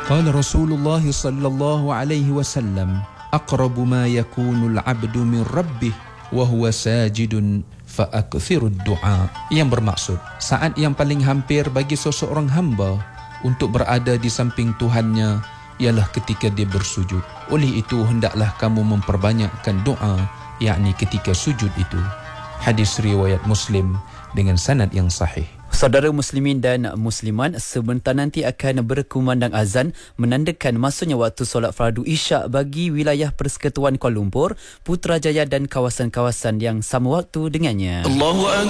Qala Rasulullah sallallahu alaihi wasallam, aqrabu ma yakunu al-'abdu min rabbih wa huwa sajidun fa akthirud du'a. Yang bermaksud, saat yang paling hampir bagi seseorang hamba untuk berada di samping Tuhannya ialah ketika dia bersujud. Oleh itu hendaklah kamu memperbanyakkan doa, yakni ketika sujud itu. Hadis riwayat Muslim dengan sanad yang sahih. Saudara muslimin dan muslimat, sebentar nanti akan berkumandang azan menandakan masuknya waktu solat fardu Isyak bagi wilayah Persekutuan Kuala Lumpur, Putrajaya dan kawasan-kawasan yang sama waktu dengannya. Allahu Akbar.